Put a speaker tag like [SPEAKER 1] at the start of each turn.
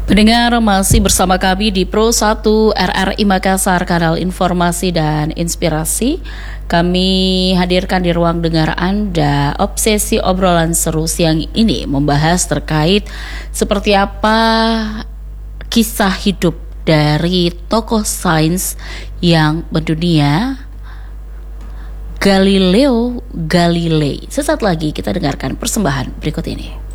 [SPEAKER 1] Pendengar masih bersama kami di Pro 1 RRI Makassar, kanal informasi dan inspirasi. Kami hadirkan di ruang dengar Anda obsesi obrolan seru siang ini membahas terkait seperti apa kisah hidup dari tokoh sains yang mendunia, Galileo Galilei. Sesaat lagi kita dengarkan persembahan berikut ini.